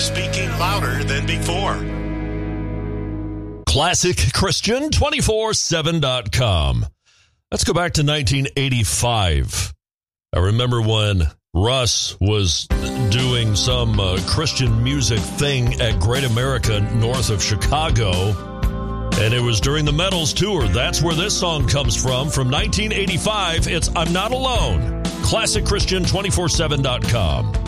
speaking louder than before. ClassicChristian247.com. Let's go back to 1985. I remember when Russ was doing some Christian music thing at Great America north of Chicago, and it was during the Metals tour. That's where this song comes from 1985. It's I'm Not Alone. ClassicChristian247.com.